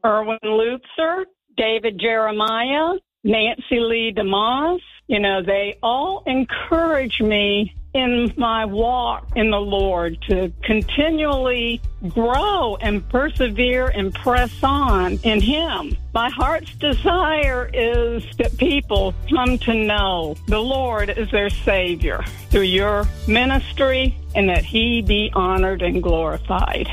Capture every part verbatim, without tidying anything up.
Erwin Lutzer, David Jeremiah, Nancy Lee DeMoss. You know, they all encourage me in my walk in the Lord to continually grow and persevere and press on in Him. My heart's desire is that people come to know the Lord as their Savior through your ministry, and that He be honored and glorified.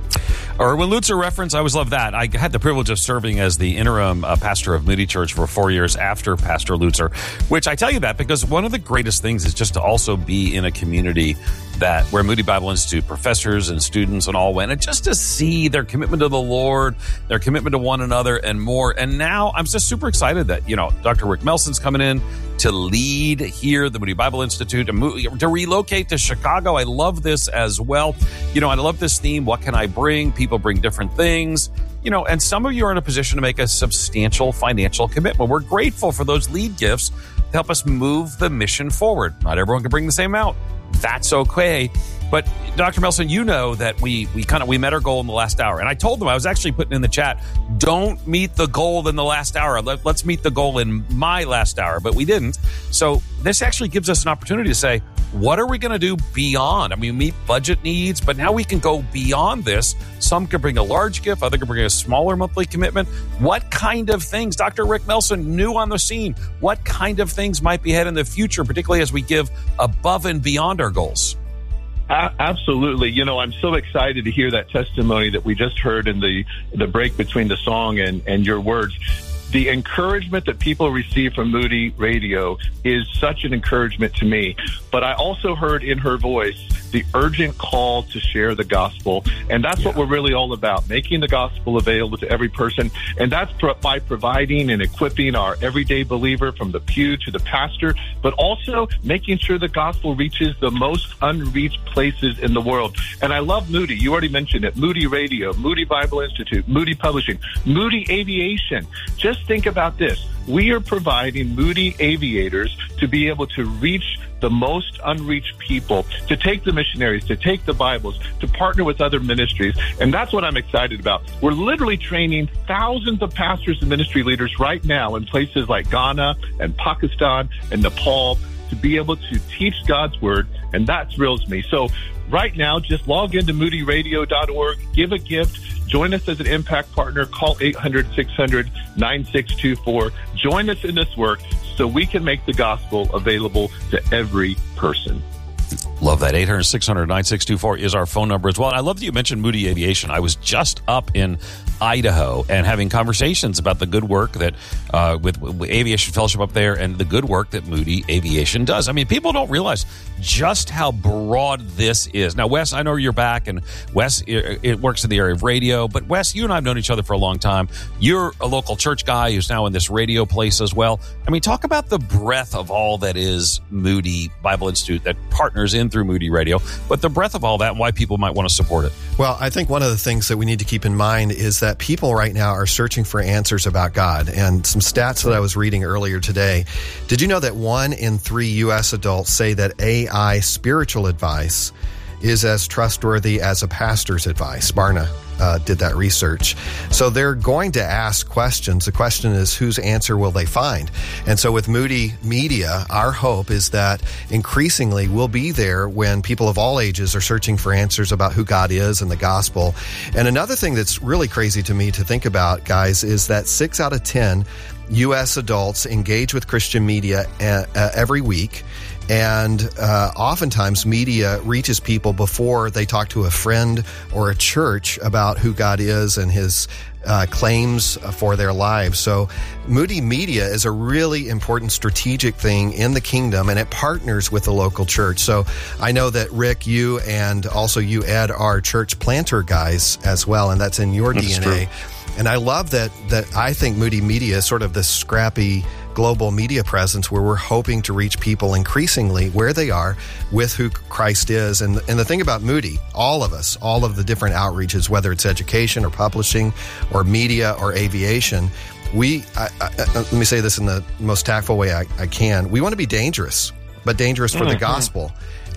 Erwin Lutzer reference, I always love that. I had the privilege of serving as the interim uh, pastor of Moody Church for four years after Pastor Lutzer, which I tell you that because one of the greatest things is just to also be in a community that where Moody Bible Institute professors and students and all went, and just to see their commitment to the Lord, their commitment to one another and more. And now I'm just super excited that, you know, Doctor Rick Melson's coming in to lead here at the Moody Bible Institute, to, move, to relocate to Chicago. I love this as well. You know, I love this theme. What can I bring? People bring different things. You know, and some of you are in a position to make a substantial financial commitment. We're grateful for those lead gifts to help us move the mission forward. Not everyone can bring the same amount. That's okay. But Doctor Melson, you know that we we kind of we met our goal in the last hour. And I told them, I was actually putting in the chat, don't meet the goal in the last hour. Let, let's meet the goal in my last hour. But we didn't. So this actually gives us an opportunity to say, what are we going to do beyond? I mean, we meet budget needs, but now we can go beyond this. Some can bring a large gift, other can bring a smaller monthly commitment. What kind of things, Doctor Rick Melson, new on the scene, what kind of things might be ahead in the future, particularly as we give above and beyond our goals? Uh, absolutely. You know, I'm so excited to hear that testimony that we just heard in the, the break between the song and, and your words. The encouragement that people receive from Moody Radio is such an encouragement to me. But I also heard in her voice the urgent call to share the gospel. And that's yeah. what we're really all about, making the gospel available to every person. And that's pro- by providing and equipping our everyday believer from the pew to the pastor, but also making sure the gospel reaches the most unreached places in the world. And I love Moody. You already mentioned it. Moody Radio, Moody Bible Institute, Moody Publishing, Moody Aviation. Just think about this. We are providing Moody aviators to be able to reach the most unreached people, to take the missionaries, to take the Bibles, to partner with other ministries. And that's what I'm excited about. We're literally training thousands of pastors and ministry leaders right now in places like Ghana and Pakistan and Nepal to be able to teach God's word. And that thrills me. So right now, just log into moody radio dot org, give a gift, join us as an impact partner, call eight hundred, six hundred, nine six two four. Join us in this work so we can make the gospel available to every person. Love that. eight hundred, six hundred, nine six two four is our phone number as well. And I love that you mentioned Moody Aviation. I was just up in Idaho and having conversations about the good work that uh, with, with Aviation Fellowship up there and the good work that Moody Aviation does. I mean, people don't realize just how broad this is. Now, Wes, I know you're back, and Wes it, it works in the area of radio. But Wes, you and I have known each other for a long time. You're a local church guy who's now in this radio place as well. I mean, talk about the breadth of all that is Moody Bible Institute that partners in through Moody Radio, but the breadth of all that and why people might want to support it. Well, I think one of the things that we need to keep in mind is that people right now are searching for answers about God. And some stats that I was reading earlier today. Did you know that one in three U S adults say that A I spiritual advice is as trustworthy as a pastor's advice? Barna uh, did that research. So they're going to ask questions. The question is, whose answer will they find? And so with Moody Media, our hope is that increasingly we'll be there when people of all ages are searching for answers about who God is and the gospel. And another thing that's really crazy to me to think about, guys, is that six out of ten U S adults engage with Christian media uh, uh, every week. And uh, oftentimes media reaches people before they talk to a friend or a church about who God is and his uh, claims for their lives. So Moody Media is a really important strategic thing in the kingdom, and it partners with the local church. So I know that Rick, you, and also you, Ed, are church planter guys as well, and that's in your that's D N A. True. And I love that that I think Moody Media is sort of this scrappy global media presence where we're hoping to reach people increasingly where they are with who Christ is. And, and the thing about Moody, all of us, all of the different outreaches, whether it's education or publishing or media or aviation, we, I, I, let me say this in the most tactful way I, I can, we want to be dangerous, but dangerous for mm-hmm. the gospel.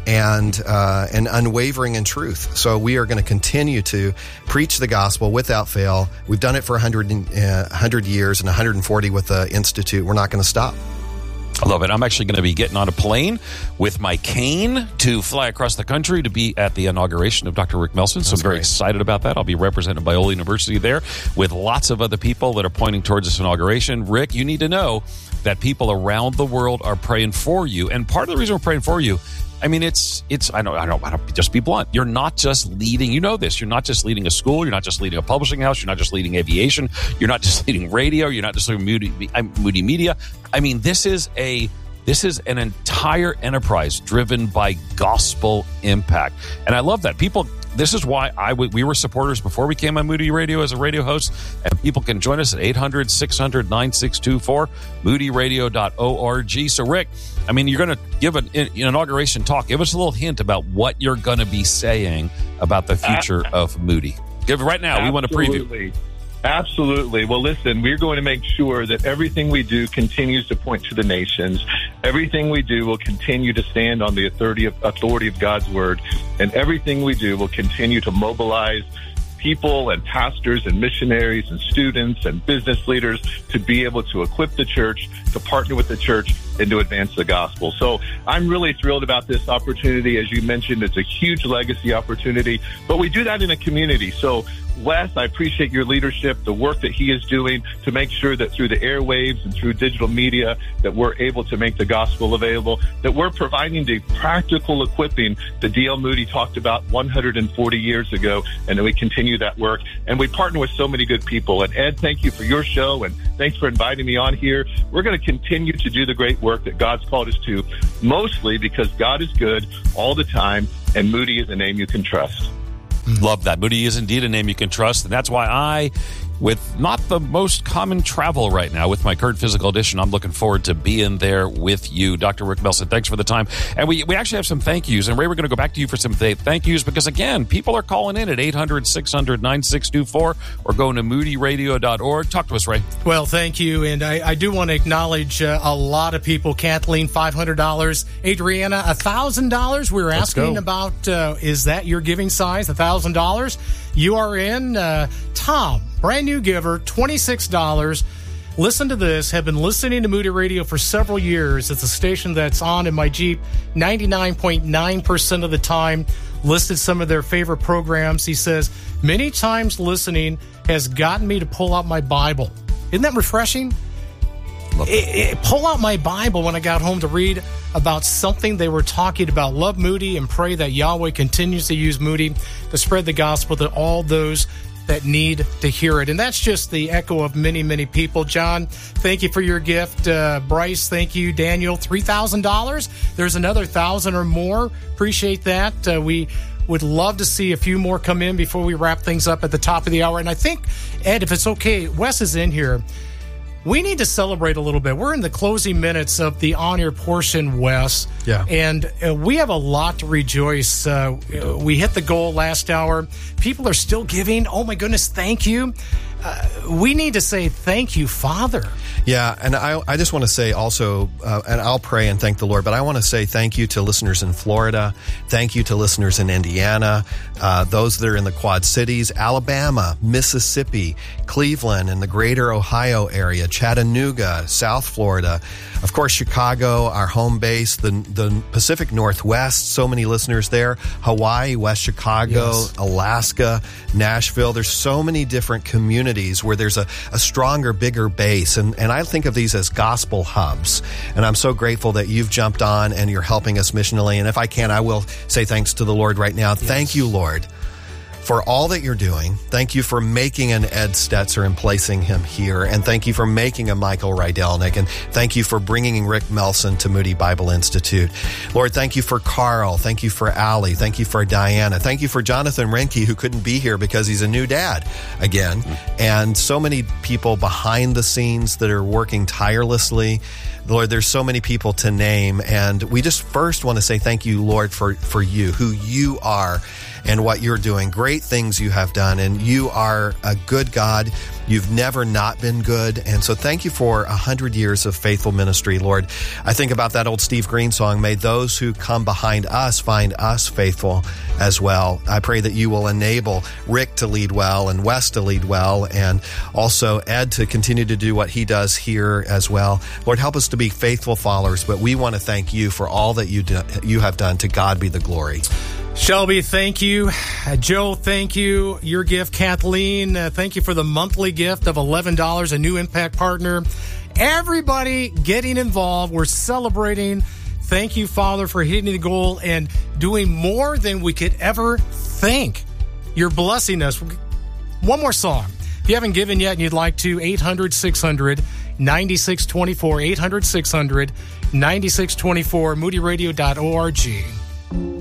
and uh, and unwavering in truth. So we are going to continue to preach the gospel without fail. We've done it for one hundred, uh, one hundred years and one hundred forty with the Institute. We're not going to stop. I love it. I'm actually going to be getting on a plane with my cane to fly across the country to be at the inauguration of Doctor Rick Melson. So That's I'm very great. excited about that. I'll be represented by Biola University there with lots of other people that are pointing towards this inauguration. Rick, you need to know that people around the world are praying for you. And part of the reason we're praying for you, I mean, it's, it's, I don't, I don't, I don't, just be blunt. You're not just leading, you know this, you're not just leading a school, you're not just leading a publishing house, you're not just leading aviation, you're not just leading radio, you're not just leading Moody, Moody Media. I mean, this is a, This is an entire enterprise driven by gospel impact. And I love that. People, this is why I w- we were supporters before we came on Moody Radio as a radio host. And people can join us at eight hundred, six hundred, nine six two four, moody radio dot org. So, Rick, I mean, you're going to give an, an inauguration talk. Give us a little hint about what you're going to be saying about the future of Moody. Give it right now. We want to preview. Absolutely. Well, listen, we're going to make sure that everything we do continues to point to the nations. Everything we do will continue to stand on the authority of, authority of God's word. And everything we do will continue to mobilize people and pastors and missionaries and students and business leaders to be able to equip the church, to partner with the church, and to advance the gospel. So I'm really thrilled about this opportunity. As you mentioned, it's a huge legacy opportunity, but we do that in a community. So Wes, I appreciate your leadership, the work that he is doing to make sure that through the airwaves and through digital media that we're able to make the gospel available, that we're providing the practical equipping that D L Moody talked about one hundred forty years ago, and that we continue that work. And we partner with so many good people. And Ed, thank you for your show, and thanks for inviting me on here. We're going to continue to do the great work that God's called us to, mostly because God is good all the time, and Moody is a name you can trust. Love that. Moody is indeed a name you can trust. And that's why I, with not the most common travel right now, with my current physical edition, I'm looking forward to being there with you. Doctor Rick Melson, thanks for the time. And we, we actually have some thank yous. And Ray, we're going to go back to you for some th- thank yous because, again, people are calling in at eight hundred, six hundred, nine six two four or going to moody radio dot org. Talk to us, Ray. Well, thank you. And I, I do want to acknowledge uh, a lot of people. Kathleen, five hundred dollars. Adriana, one thousand dollars. We were Let's asking go. about, uh, is that your giving size, one thousand dollars? You are in. Uh, Tom, brand new giver, twenty-six dollars. Listen to this. Have been listening to Moody Radio for several years. It's a station that's on in my Jeep ninety-nine point nine percent of the time. Listed some of their favorite programs. He says, many times listening has gotten me to pull out my Bible. Isn't that refreshing? It, it, pull out my Bible when I got home to read about something they were talking about. Love Moody and pray that Yahweh continues to use Moody to spread the gospel to all those that need to hear it. And that's just the echo of many, many people. John, thank you for your gift. Uh, Bryce, thank you. Daniel, three thousand dollars. There's another thousand or more. Appreciate that. Uh, we would love to see a few more come in before we wrap things up at the top of the hour. And I think, Ed, if it's okay, Wes is in here. We need to celebrate a little bit. We're in the closing minutes of the on-air portion, Wes. Yeah. And uh, we have a lot to rejoice. Uh, we hit the goal last hour. People are still giving. Oh, my goodness, thank you. Uh, we need to say thank you, Father. Yeah, and I, I just want to say also, uh, and I'll pray and thank the Lord, but I want to say thank you to listeners in Florida. Thank you to listeners in Indiana, uh, those that are in the Quad Cities, Alabama, Mississippi, Cleveland, and the greater Ohio area, Chattanooga, South Florida, of course, Chicago, our home base, the, the Pacific Northwest, so many listeners there, Hawaii, West Chicago, Yes. Alaska, Nashville. There's so many different communities where there's a, a stronger, bigger base. And, and I think of these as gospel hubs. And I'm so grateful that you've jumped on and you're helping us missionally. And if I can, I will say thanks to the Lord right now. Yes. Thank you, Lord, for all that you're doing. Thank you for making an Ed Stetzer and placing him here. And thank you for making a Michael Rydelnik. And thank you for bringing Rick Melson to Moody Bible Institute. Lord, thank you for Carl. Thank you for Allie. Thank you for Diana. Thank you for Jonathan Renke, who couldn't be here because he's a new dad again. And so many people behind the scenes that are working tirelessly. Lord, there's so many people to name. And we just first want to say thank you, Lord, for, for you, who you are. and what you're doing. Great things you have done, and you are a good God. You've never not been good. And so thank you for a hundred years of faithful ministry, Lord. I think about that old Steve Green song, may those who come behind us find us faithful as well. I pray that you will enable Rick to lead well and Wes to lead well, and also Ed to continue to do what he does here as well. Lord, help us to be faithful followers, but we want to thank you for all that you do, you have done. To God be the glory. Shelby, thank you. Uh, Joe, thank you. Your gift, Kathleen, uh, thank you for the monthly gift of eleven dollars, a new Impact partner. Everybody getting involved. We're celebrating. Thank you, Father, for hitting the goal and doing more than we could ever think. You're blessing us. One more song. If you haven't given yet and you'd like to, eight hundred, six hundred, ninety-six twenty-four, eight hundred, six hundred, ninety-six twenty-four, moody radio dot org.